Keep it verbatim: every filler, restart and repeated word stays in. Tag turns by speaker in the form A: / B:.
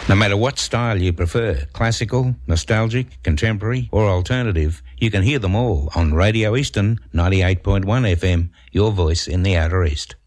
A: No matter what style you prefer, classical, nostalgic, contemporary or alternative, you can hear them all on Radio Eastern ninety-eight point one F M, your voice in the Outer East.